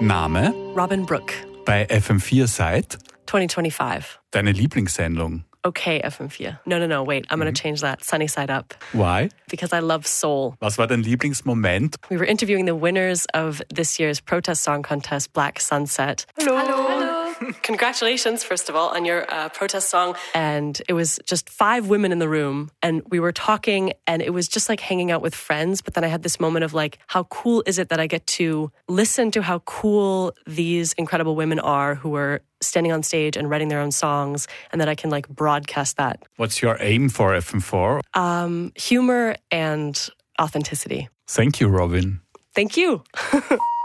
Name? Robin Brooke, Bei FM4 seit? 2025. Deine Lieblingssendung? Okay, FM4. No, wait, I'm going to change that. Sunny Side Up. Why? Because I love soul. Was war dein Lieblingsmoment? We were interviewing the winners of this year's protest song contest, Black Sunset. Hello. Congratulations, first of all, on your protest song. And it was just 5 women in the room. And we were talking, and it was just like hanging out with friends. But then I had this moment of like, how cool is it that I get to listen to how cool these incredible women are who are standing on stage and writing their own songs, and that I can like broadcast that. What's your aim for FM4? Humor and authenticity. Thank you, Robin. Thank you.